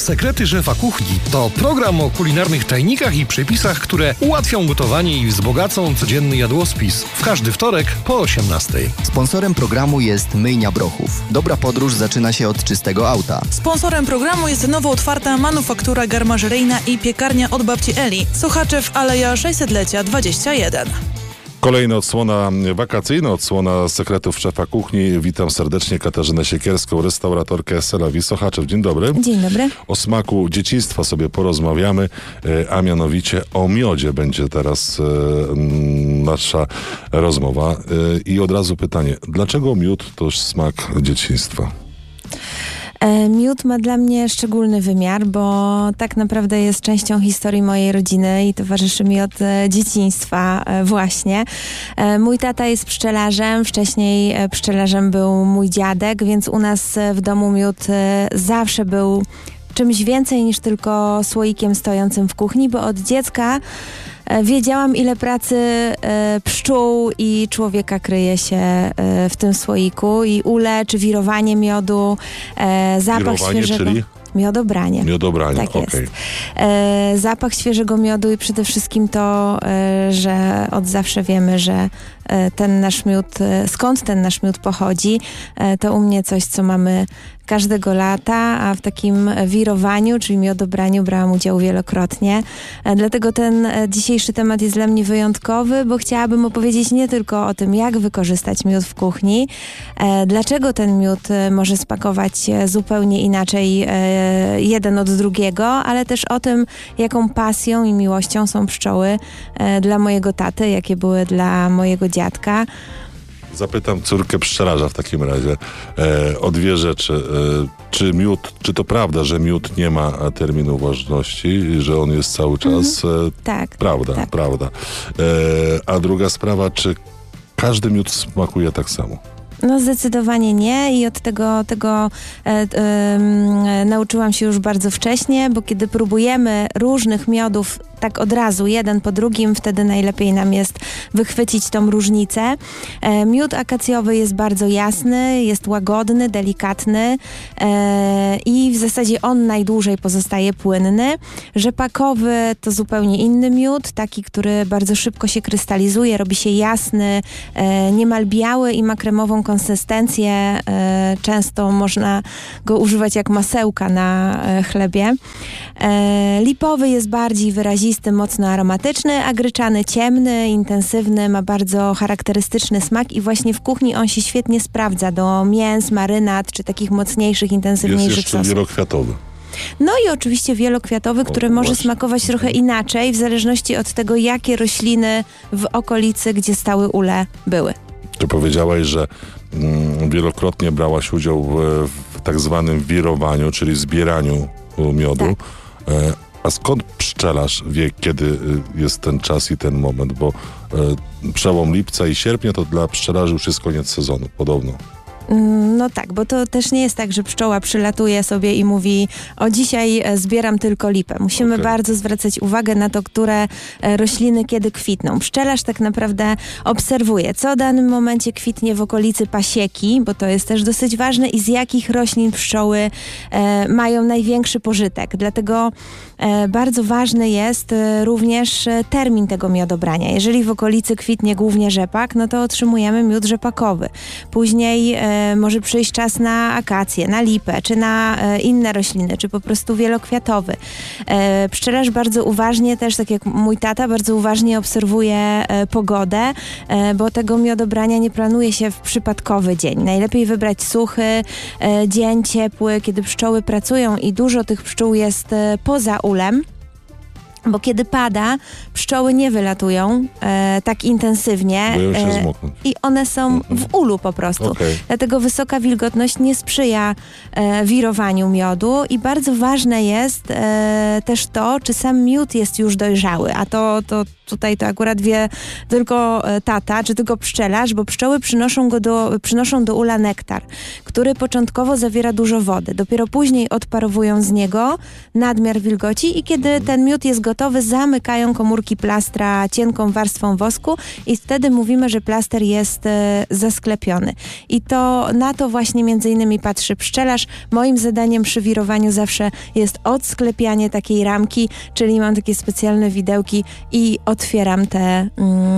Sekrety szefa kuchni to program o kulinarnych tajnikach i przepisach, które ułatwią gotowanie i wzbogacą codzienny jadłospis. W każdy wtorek po 18:00. Sponsorem programu jest Myjnia Brochów. Dobra podróż zaczyna się od czystego auta. Sponsorem programu jest nowo otwarta manufaktura garmażeryjna i piekarnia od babci Eli. Sochaczew, Aleja 600-lecia 21. Kolejna odsłona wakacyjna, odsłona Sekretów szefa kuchni. Witam serdecznie Katarzynę Siekierską, restauratorkę Selawi Sochaczew. Dzień dobry. Dzień dobry. O smaku dzieciństwa sobie porozmawiamy, a mianowicie o miodzie będzie teraz nasza rozmowa. I od razu pytanie, dlaczego miód to smak dzieciństwa? Miód ma dla mnie szczególny wymiar, bo tak naprawdę jest częścią historii mojej rodziny i towarzyszy mi od dzieciństwa właśnie. Mój tata jest pszczelarzem, wcześniej pszczelarzem był mój dziadek, więc u nas w domu miód zawsze był czymś więcej niż tylko słoikiem stojącym w kuchni, bo od dziecka wiedziałam, ile pracy pszczół i człowieka kryje się w tym słoiku i ule, czy wirowanie miodu, zapach wirowanie, świeżego... czyli? Miodobranie. Miodobranie, tak okej. jest. Zapach świeżego miodu i przede wszystkim to, że od zawsze wiemy, że ten nasz miód, skąd ten nasz miód pochodzi, to u mnie coś, co mamy każdego lata, a w takim wirowaniu, czyli miodobraniu brałam udział wielokrotnie. Dlatego ten dzisiejszy temat jest dla mnie wyjątkowy, bo chciałabym opowiedzieć nie tylko o tym, jak wykorzystać miód w kuchni, dlaczego ten miód może smakować zupełnie inaczej jeden od drugiego, ale też o tym, jaką pasją i miłością są pszczoły dla mojego taty, jakie były dla mojego dziadka. Zapytam córkę pszczelarza w takim razie o dwie rzeczy. Czy to prawda, że miód nie ma terminu ważności, że on jest cały czas? Tak. Prawda, tak. prawda. A druga sprawa, czy każdy miód smakuje tak samo? No zdecydowanie nie i od tego nauczyłam się już bardzo wcześnie, bo kiedy próbujemy różnych miodów tak od razu, jeden po drugim, wtedy najlepiej nam jest wychwycić tą różnicę. Miód akacjowy jest bardzo jasny, jest łagodny, delikatny i w zasadzie on najdłużej pozostaje płynny. Rzepakowy to zupełnie inny miód, taki, który bardzo szybko się krystalizuje, robi się jasny, niemal biały i ma kremową konsystencję. Często można go używać jak masełka na chlebie. Lipowy jest bardziej wyrazisty, mocno aromatyczny, a gryczany ciemny, intensywny, ma bardzo charakterystyczny smak i właśnie w kuchni on się świetnie sprawdza do mięs, marynat czy takich mocniejszych, intensywniejszych Jest jeszcze sosów. wielokwiatowy. No i oczywiście wielokwiatowy, który może właśnie. smakować trochę inaczej, w zależności od tego, jakie rośliny w okolicy, gdzie stały ule, były. Ty powiedziałaś, że wielokrotnie brałaś udział w tak zwanym wirowaniu, czyli zbieraniu miodu. Tak. A skąd pszczelarz wie, kiedy jest ten czas i ten moment? Bo przełom lipca i sierpnia to dla pszczelarzy już jest koniec sezonu, podobno. No tak, bo to też nie jest tak, że pszczoła przylatuje sobie i mówi: o, dzisiaj zbieram tylko lipę. Musimy bardzo zwracać uwagę na to, które rośliny kiedy kwitną. Pszczelarz tak naprawdę obserwuje, co w danym momencie kwitnie w okolicy pasieki, bo to jest też dosyć ważne, i z jakich roślin pszczoły mają największy pożytek. Dlatego bardzo ważny jest również termin tego miodobrania. Jeżeli w okolicy kwitnie głównie rzepak, no to otrzymujemy miód rzepakowy. Później może przyjść czas na akacje, na lipę, czy na inne rośliny, czy po prostu wielokwiatowy. Pszczelarz bardzo uważnie też, tak jak mój tata, bardzo uważnie obserwuje pogodę, bo tego miodobrania nie planuje się w przypadkowy dzień. Najlepiej wybrać suchy dzień, ciepły, kiedy pszczoły pracują i dużo tych pszczół jest poza ulem. Bo kiedy pada, pszczoły nie wylatują tak intensywnie. Boją się zmoknąć. I one są w ulu po prostu. Okay. Dlatego wysoka wilgotność nie sprzyja wirowaniu miodu i bardzo ważne jest też to, czy sam miód jest już dojrzały. A to tutaj to akurat wie tylko tata, czy tylko pszczelarz, bo pszczoły przynoszą do ula nektar, który początkowo zawiera dużo wody. Dopiero później odparowują z niego nadmiar wilgoci i kiedy ten miód jest gotowy, gotowy, zamykają komórki plastra cienką warstwą wosku i wtedy mówimy, że plaster jest zasklepiony. I to na to właśnie między innymi patrzy pszczelarz. Moim zadaniem przy wirowaniu zawsze jest odsklepianie takiej ramki, czyli mam takie specjalne widełki i otwieram te...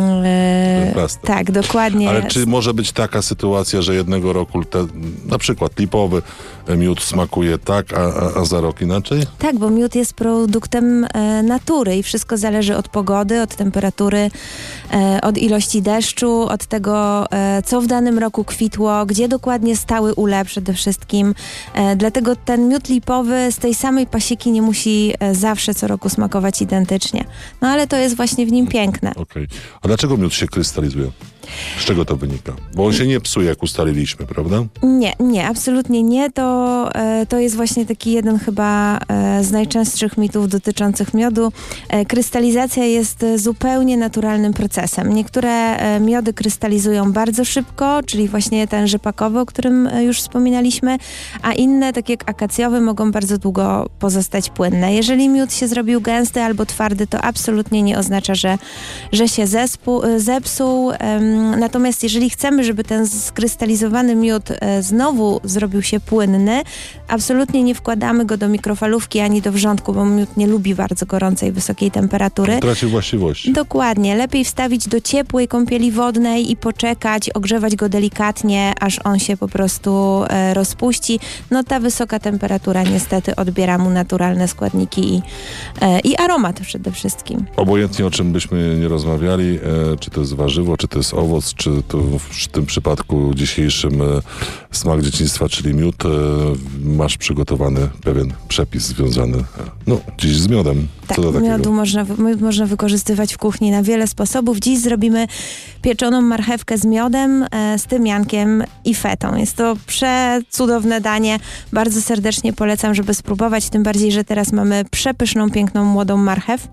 tak, dokładnie. Ale czy może być taka sytuacja, że jednego roku na przykład lipowy miód smakuje tak, a za rok inaczej? Tak, bo miód jest produktem natury i wszystko zależy od pogody, od temperatury, od ilości deszczu, od tego, co w danym roku kwitło, gdzie dokładnie stały ule przede wszystkim. Dlatego ten miód lipowy z tej samej pasieki nie musi zawsze co roku smakować identycznie. No ale to jest właśnie w nim piękne. Okej. A dlaczego miód się krystalizuje? Z czego to wynika? Bo on się nie psuje, jak ustaliliśmy, prawda? Nie, absolutnie nie. To jest właśnie taki jeden chyba z najczęstszych mitów dotyczących miodu. Krystalizacja jest zupełnie naturalnym procesem. Niektóre miody krystalizują bardzo szybko, czyli właśnie ten rzepakowy, o którym już wspominaliśmy, a inne, tak jak akacjowy, mogą bardzo długo pozostać płynne. Jeżeli miód się zrobił gęsty albo twardy, to absolutnie nie oznacza, że się zepsuł. Natomiast jeżeli chcemy, żeby ten skrystalizowany miód znowu zrobił się płynny, absolutnie nie wkładamy go do mikrofalówki ani do wrzątku, bo miód nie lubi bardzo gorącej, wysokiej temperatury. Traci właściwości. Dokładnie. Lepiej wstawić do ciepłej kąpieli wodnej i poczekać, ogrzewać go delikatnie, aż on się po prostu rozpuści. No ta wysoka temperatura niestety odbiera mu naturalne składniki i aromat przede wszystkim. Obojętnie o czym byśmy nie rozmawiali, czy to jest warzywo, czy to jest owoc, czy to w tym przypadku dzisiejszym smak dzieciństwa, czyli miód, masz przygotowany pewien przepis związany dziś z miodem. Tak, miodu można wykorzystywać w kuchni na wiele sposobów. Dziś zrobimy pieczoną marchewkę z miodem, z tymiankiem i fetą. Jest to przecudowne danie. Bardzo serdecznie polecam, żeby spróbować, tym bardziej, że teraz mamy przepyszną, piękną, młodą marchew.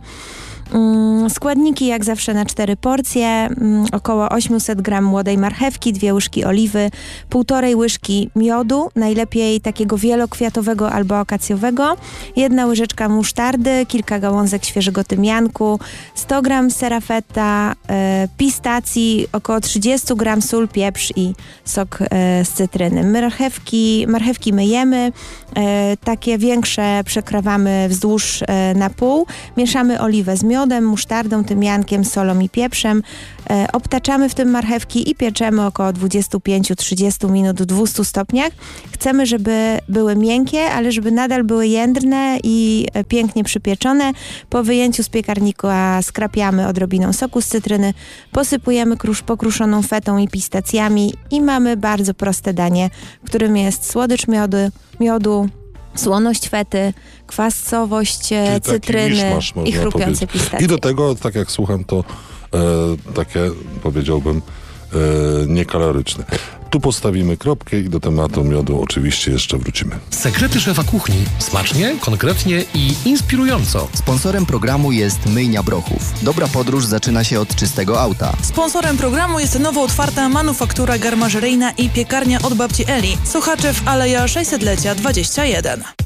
Składniki jak zawsze na 4 porcje, około 800 gram młodej marchewki, 2 łyżki oliwy, 1,5 łyżki miodu, najlepiej takiego wielokwiatowego albo akacjowego, 1 łyżeczka musztardy, kilka gałązek świeżego tymianku, 100 gram sera feta, pistacji, około 30 gram sól, pieprz i sok z cytryny. Marchewki myjemy, takie większe przekrawamy wzdłuż na pół, mieszamy oliwę z miodem, musztardą, tymiankiem, solą i pieprzem. Obtaczamy w tym marchewki i pieczemy około 25-30 minut w 200 stopniach. Chcemy, żeby były miękkie, ale żeby nadal były jędrne i pięknie przypieczone. Po wyjęciu z piekarnika skrapiamy odrobiną soku z cytryny, posypujemy pokruszoną fetą i pistacjami i mamy bardzo proste danie, którym jest słodycz miodu, słoność fety, kwasowość cytryny i chrupiące pistacje. I do tego, tak jak słucham, to takie, powiedziałbym, niekaloryczne. Tu postawimy kropkę i do tematu miodu oczywiście jeszcze wrócimy. Sekrety szefa kuchni. Smacznie, konkretnie i inspirująco. Sponsorem programu jest Myjnia Brochów. Dobra podróż zaczyna się od czystego auta. Sponsorem programu jest nowo otwarta manufaktura garmażeryjna i piekarnia od babci Eli. Słuchacze w Aleja 600-lecia 21.